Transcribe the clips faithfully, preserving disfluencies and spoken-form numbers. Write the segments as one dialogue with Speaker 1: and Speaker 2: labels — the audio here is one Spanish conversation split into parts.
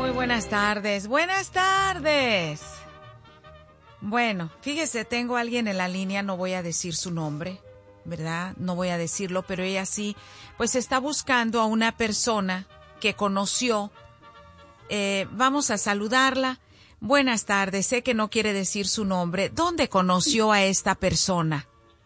Speaker 1: Muy buenas tardes, buenas tardes. Bueno, fíjese, tengo a alguien en la línea, no voy a decir su nombre, ¿verdad? No voy a decirlo, pero ella sí, pues está buscando a una persona que conoció. Eh, vamos a saludarla. Buenas tardes, sé que no quiere decir su nombre. ¿Dónde conoció a esta persona?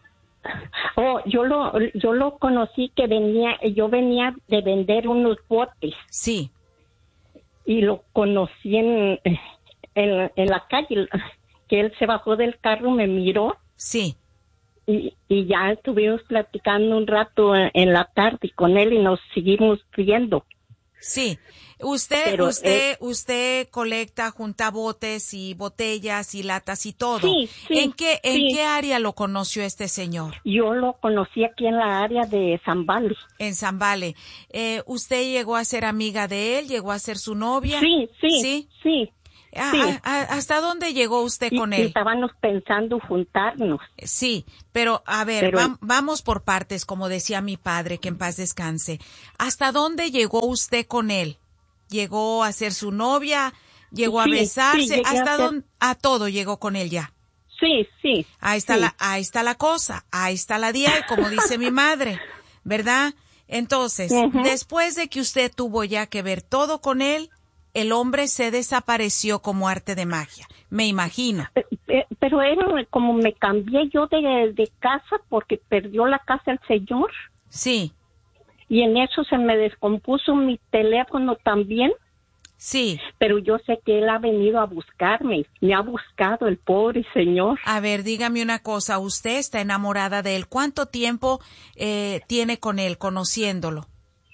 Speaker 2: Oh, yo lo, yo lo conocí que venía, yo venía de vender unos botes.
Speaker 1: Sí.
Speaker 2: Y lo conocí en, en, en la calle, que él se bajó del carro, me miró.
Speaker 1: Sí.
Speaker 2: Y, y ya estuvimos platicando un rato en, en la tarde con él y nos seguimos viendo.
Speaker 1: Sí. Usted,
Speaker 2: Pero,
Speaker 1: usted,
Speaker 2: eh,
Speaker 1: usted colecta, junta botes y botellas y latas y todo.
Speaker 2: Sí, sí.
Speaker 1: ¿En qué, en
Speaker 2: sí.
Speaker 1: qué área lo conoció este señor?
Speaker 2: Yo lo conocí aquí en la área de San Vale.
Speaker 1: En San Vale. Eh, ¿Usted llegó a ser amiga de él? ¿Llegó a ser su novia?
Speaker 2: Sí, sí,
Speaker 1: sí.
Speaker 2: sí.
Speaker 1: ¿A,
Speaker 2: sí.
Speaker 1: a, a, ¿Hasta dónde llegó usted
Speaker 2: y,
Speaker 1: con
Speaker 2: y
Speaker 1: él?
Speaker 2: estábamos pensando juntarnos.
Speaker 1: Sí, pero a ver,
Speaker 2: Pero,
Speaker 1: va, vamos por partes, como decía mi padre, que en paz descanse. ¿Hasta dónde llegó usted con él? ¿Llegó a ser su novia? ¿Llegó
Speaker 2: sí,
Speaker 1: a besarse?
Speaker 2: Sí,
Speaker 1: ¿Hasta
Speaker 2: a ser...
Speaker 1: dónde? A todo llegó con él ya.
Speaker 2: Sí, sí.
Speaker 1: Ahí está
Speaker 2: sí.
Speaker 1: la, ahí está la cosa, ahí está la día, como dice mi madre, ¿verdad? Entonces,
Speaker 2: Uh-huh.
Speaker 1: después de que usted tuvo ya que ver todo con él, el hombre se desapareció como arte de magia, me imagino.
Speaker 2: Pero era como me cambié yo de, de casa porque perdió la casa el señor.
Speaker 1: Sí.
Speaker 2: Y en eso se me descompuso mi teléfono también.
Speaker 1: Sí.
Speaker 2: Pero yo sé que él ha venido a buscarme, me ha buscado el pobre señor.
Speaker 1: A ver, dígame una cosa, ¿usted está enamorada de él? ¿Cuánto tiempo eh, tiene con él, conociéndolo?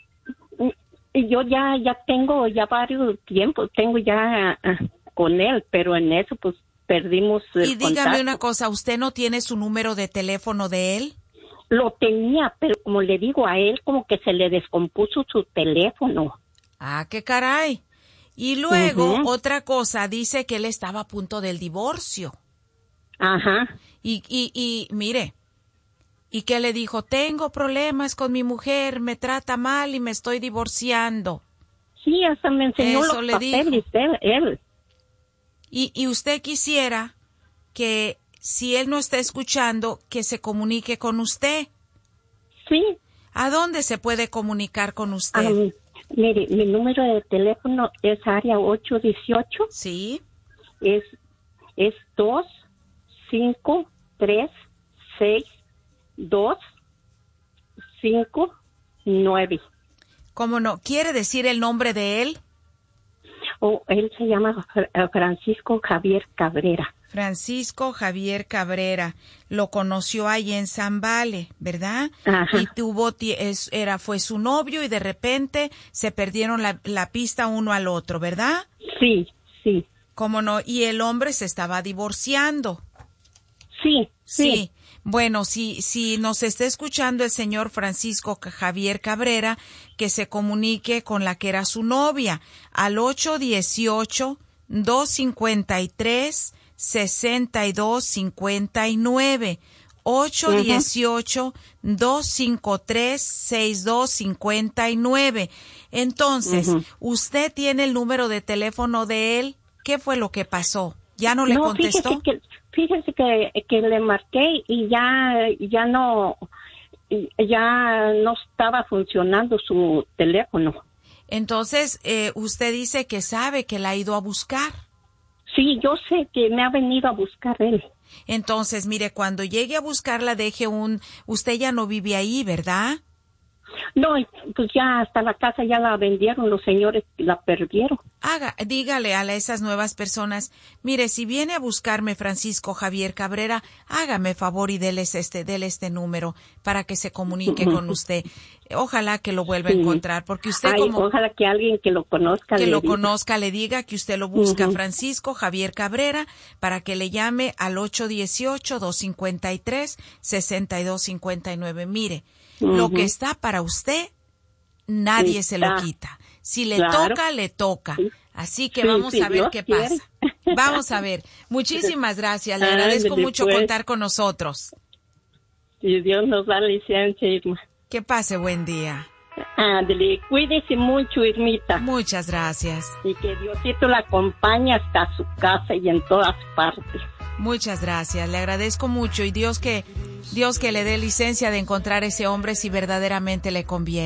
Speaker 2: Y yo ya ya tengo ya varios tiempos, tengo ya uh, con él, pero en eso pues perdimos el
Speaker 1: Y dígame
Speaker 2: contacto.
Speaker 1: una cosa, ¿usted no tiene su número de teléfono de él?
Speaker 2: Lo tenía, pero como le digo a él, como que se le descompuso su teléfono.
Speaker 1: Ah, qué caray. Y luego,
Speaker 2: Uh-huh.
Speaker 1: otra cosa, dice que él estaba a punto del divorcio.
Speaker 2: Ajá.
Speaker 1: Y, y, y, mire, ¿y qué le dijo? Tengo problemas con mi mujer, me trata mal y me estoy divorciando.
Speaker 2: Sí, hasta me enseñó
Speaker 1: Eso
Speaker 2: los
Speaker 1: le
Speaker 2: papeles él. él.
Speaker 1: Y, y usted quisiera que, si él no está escuchando, que se comunique con usted.
Speaker 2: Sí.
Speaker 1: ¿A dónde se puede comunicar con usted?
Speaker 2: Um, mire, mi número de teléfono es área ocho dieciocho.
Speaker 1: Sí.
Speaker 2: Es, es dos cinco tres seis dos cinco nueve.
Speaker 1: ¿Cómo no? ¿Quiere decir el nombre de él?
Speaker 2: Oh, él se llama Francisco Javier Cabrera.
Speaker 1: Francisco Javier Cabrera. Lo conoció ahí en San Vale, ¿verdad?
Speaker 2: Ajá.
Speaker 1: Y tuvo, es, era, fue su novio y de repente se perdieron la, la pista uno al otro, ¿verdad?
Speaker 2: Sí, sí.
Speaker 1: ¿Cómo no? Y el hombre se estaba divorciando.
Speaker 2: Sí, sí.
Speaker 1: Sí. Bueno, si, si nos está escuchando el señor Francisco Javier Cabrera, que se comunique con la que era su novia al ocho dieciocho, dos cincuenta y tres, sesenta y dos cincuenta y nueve. ocho dieciocho, dos cincuenta y tres, sesenta y dos cincuenta y nueve. Entonces,
Speaker 2: Uh-huh.
Speaker 1: ¿usted tiene el número de teléfono de él? ¿Qué fue lo que pasó? ¿Ya no le
Speaker 2: no,
Speaker 1: contestó?
Speaker 2: Fíjese que, fíjese que, que le marqué y ya, ya no, ya no estaba funcionando su teléfono.
Speaker 1: Entonces, eh, usted dice que sabe que la ha ido a buscar.
Speaker 2: Sí, yo sé que me ha venido a buscar él.
Speaker 1: Entonces, mire, cuando llegue a buscarla, deje un... Usted ya no vive ahí, ¿verdad?
Speaker 2: No, pues ya hasta la casa ya la vendieron, los señores la perdieron.
Speaker 1: Haga, dígale a esas nuevas personas, mire, si viene a buscarme Francisco Javier Cabrera, hágame favor y déles este, déle este número para que se comunique con usted. Ojalá que lo vuelva
Speaker 2: Sí.
Speaker 1: a encontrar, porque usted
Speaker 2: Ay,
Speaker 1: como...
Speaker 2: ojalá que alguien que lo conozca
Speaker 1: que
Speaker 2: le
Speaker 1: lo
Speaker 2: diga.
Speaker 1: conozca le diga que usted lo busca,
Speaker 2: Uh-huh.
Speaker 1: Francisco Javier Cabrera, para que le llame al ocho dieciocho, dos cincuenta y tres, sesenta y dos cincuenta y nueve. Mire,
Speaker 2: Uh-huh.
Speaker 1: lo que está para usted, nadie
Speaker 2: Está.
Speaker 1: se lo quita. Si le
Speaker 2: Claro.
Speaker 1: toca, le toca.
Speaker 2: Sí.
Speaker 1: Así que
Speaker 2: Sí,
Speaker 1: vamos
Speaker 2: sí,
Speaker 1: a ver
Speaker 2: Dios
Speaker 1: qué
Speaker 2: quiere.
Speaker 1: pasa. Vamos a ver. Muchísimas gracias. Le
Speaker 2: Ándale,
Speaker 1: agradezco mucho
Speaker 2: pues.
Speaker 1: contar con nosotros.
Speaker 2: Si Dios nos da licencia, Irma.
Speaker 1: Que pase buen día.
Speaker 2: Ándale, cuídese mucho, Irmita.
Speaker 1: Muchas gracias.
Speaker 2: Y que Diosito la acompañe hasta su casa y en todas partes.
Speaker 1: Muchas gracias, le agradezco mucho y Dios que, Dios que le dé licencia de encontrar ese hombre si verdaderamente le conviene.